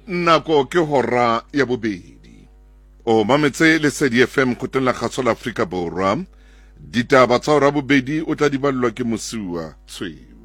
nako ke hora ya bobedi o mametse Lesedi FM kgoteng la kgaso la Afrika Borwa. Ditaba tsa hora bobedi o tla di ballwa ke Mosiuwa Tshweu.